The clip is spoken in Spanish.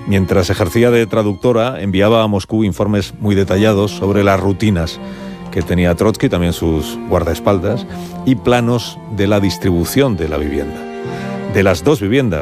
Mientras ejercía de traductora, enviaba a Moscú informes muy detallados sobre las rutinas que tenía Trotsky, también sus guardaespaldas, y planos de la distribución de la vivienda. De las 2 viviendas